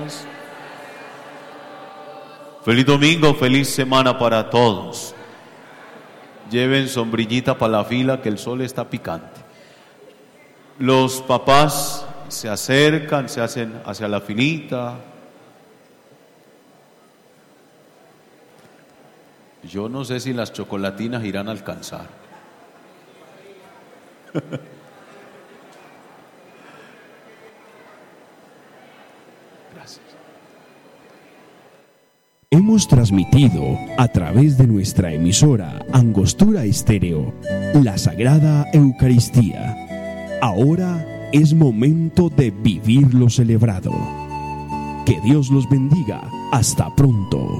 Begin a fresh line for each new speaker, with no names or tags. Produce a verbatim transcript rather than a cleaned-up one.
gracias. Feliz domingo, feliz semana para todos. Lleven sombrillita para la fila que el sol está picante. Los papás se acercan, se hacen hacia la filita. Yo no sé si las chocolatinas irán a alcanzar. Gracias.
Hemos transmitido a través de nuestra emisora Angostura Estéreo la Sagrada Eucaristía. Ahora es momento de vivir lo celebrado. Que Dios los bendiga. Hasta pronto.